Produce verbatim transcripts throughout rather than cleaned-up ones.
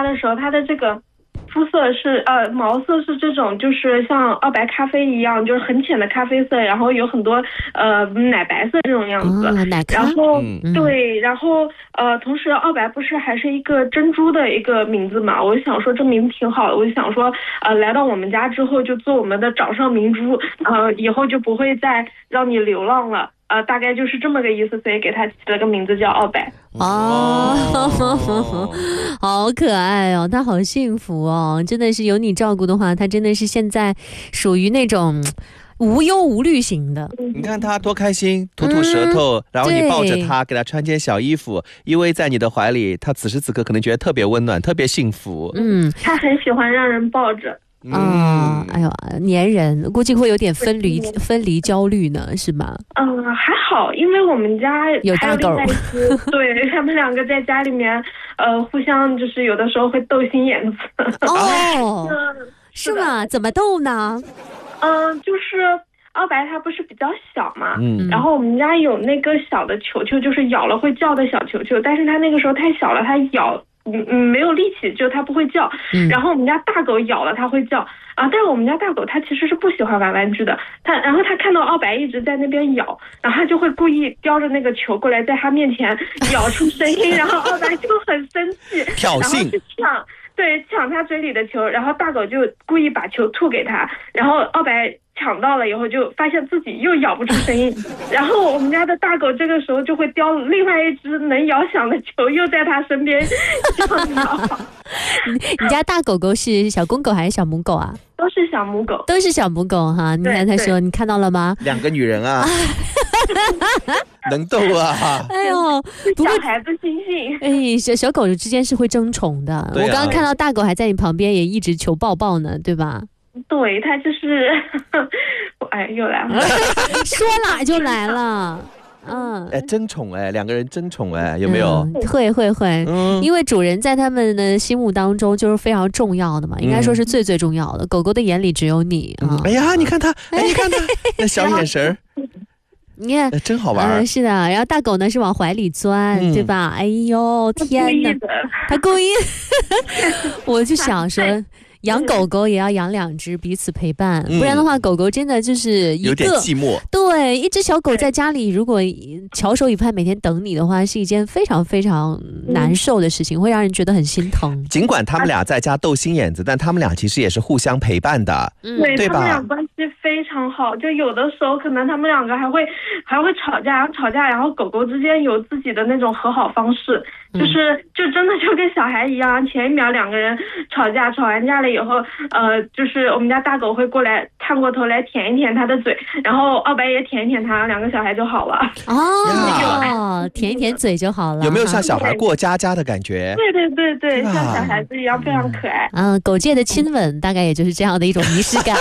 的时候，它的这个肤色是呃毛色是这种，就是像澳白咖啡一样，就是很浅的咖啡色，然后有很多呃奶白色这种样子。 哦、奶咖。 然后、 嗯、 对，然后呃同时澳白不是还是一个珍珠的一个名字嘛？我想说这名字挺好的，我就想说呃来到我们家之后就做我们的掌上明珠，呃以后就不会再让你流浪了。呃，大概就是这么个意思，所以给他起了个名字叫澳白。 哦，好可爱哦，他好幸福哦，真的是有你照顾的话，他真的是现在属于那种无忧无虑型的。 你看他多开心，吐吐舌头、嗯、然后你抱着他，给他穿件小衣服，依偎在你的怀里，他此时此刻可能觉得特别温暖，特别幸福。 嗯，他很喜欢让人抱着。 啊、哦，哎呦，粘人，估计会有点分离分离焦虑呢，是吧？ 嗯，还好，因为我们家有大狗， 对他们两个在家里面，呃，互相就是有的时候会斗心眼子。 哦，是吗？怎么斗呢？ 嗯，就是澳白它不是比较小嘛， 嗯， 然后我们家有那个小的球球，就是咬了会叫的小球球，但是它那个时候太小了，它咬。嗯嗯，没有力气，就它不会叫、嗯。然后我们家大狗咬了，它会叫啊。但是我们家大狗它其实是不喜欢玩玩具的，它然后它看到澳白一直在那边咬，然后它就会故意叼着那个球过来，在它面前咬出声音，然后澳白就很生气， 挑衅， 然后去抢，对，抢它嘴里的球，然后大狗就故意把球吐给它，然后澳白抢到了以后就发现自己又咬不出声音，然后我们家的大狗这个时候就会叼另外一只能咬响的球，又在它身边咬。 你家大狗狗是小公狗还是小母狗啊？ 都是小母狗， 都是小母狗哈。你看他说，你看到了吗？ 两个女人啊，能斗啊！ 哎呦，不过小孩子心性， 哎，小小狗之间是会争宠的。啊、我刚刚看到大狗还在你旁边，也一直求抱抱呢，对吧？ 对，他就是，哎，又来了， 说来就来了。嗯， 哎，争宠哎，两个人争宠哎，有没有？ 嗯、会会会、嗯，因为主人在他们的心目当中就是非常重要的嘛，应该说是最最重要的。嗯、狗狗的眼里只有你啊、嗯！ 哎呀，你看它，哎，你看它那小眼神你看、 哎，真好玩、 呃。是的，然后大狗呢是往怀里钻，嗯、对吧？哎呦，天哪，它故意，我就想说。养狗狗也要养两只，彼此陪伴、嗯，不然的话，狗狗真的就是一个有点寂寞。 对，一只小狗在家里，如果翘首以盼，每天等你的话，是一件非常非常难受的事情，嗯、会让人觉得很心疼。 尽管他们俩在家斗心眼子，但他们俩其实也是互相陪伴的， 嗯、对, 对吧？他们俩关系非常好，就有的时候可能他们两个还会还会吵架，然后吵架，然后狗狗之间有自己的那种和好方式。就是就真的就跟小孩一样，前一秒两个人吵架，吵完架了以后，呃，就是我们家大狗会过来探过头来舔一舔它的嘴，然后澳白也舔一舔它，两个小孩就好了。 哦，舔一舔嘴就好了。 有没有像小孩过家家的感觉？ 对对对对，像小孩子一样非常可爱。 嗯，狗界的亲吻大概也就是这样的一种仪式感。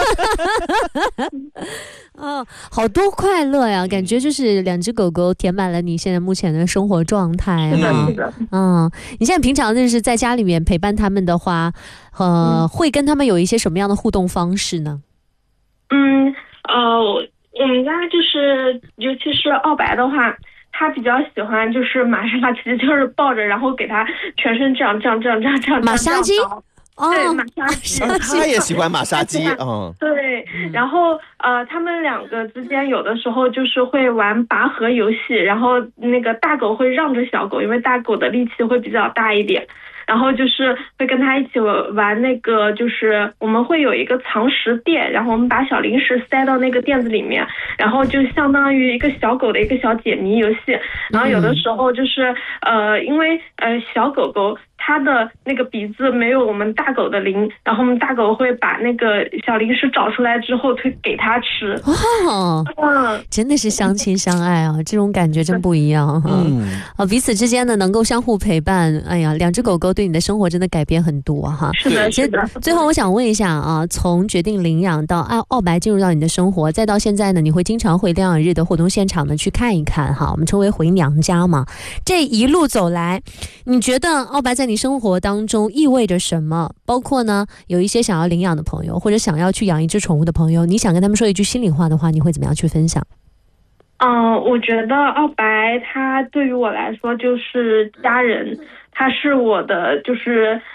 哦，好多快乐呀！感觉就是两只狗狗填满了你现在目前的生活状态哈。嗯，你现在平常就是在家里面陪伴他们的话，呃，嗯、会跟他们有一些什么样的互动方式呢？ 嗯，呃，我们家就是，尤其是澳白的话。他比较喜欢就是马杀鸡，就是抱着，然后给他全身这样这样这样这样这样。 马杀鸡。 哦，对，马杀鸡， 他也喜欢马杀鸡，嗯， 对，然后呃，他们两个之间有的时候就是会玩拔河游戏，然后那个大狗会让着小狗，因为大狗的力气会比较大一点，然后就是会跟他一起玩那个，就是我们会有一个藏食垫，然后我们把小零食塞到那个垫子里面，然后就相当于一个小狗的一个小解谜游戏，然后有的时候就是呃，因为呃小狗狗。它的那个鼻子没有我们大狗的灵，然后我们大狗会把那个小零食找出来之后推给它吃。 哦，嗯，真的是相亲相爱啊，这种感觉真不一样哈。嗯，啊，彼此之间呢能够相互陪伴，哎呀，两只狗狗对你的生活真的改变很多哈。 是的，是的。 最后我想问一下啊，从决定领养到澳澳白进入到你的生活，再到现在呢，你会经常会领养日的活动现场呢去看一看哈，我们称为回娘家嘛。这一路走来，你觉得澳白在你生活当中意味着什么？包括呢，有一些想要领养的朋友，或者想要去养一只宠物的朋友，你想跟他们说一句心里话的话，你会怎么样去分享？ 嗯，我觉得澳白他对于我来说就是家人，他是我的就是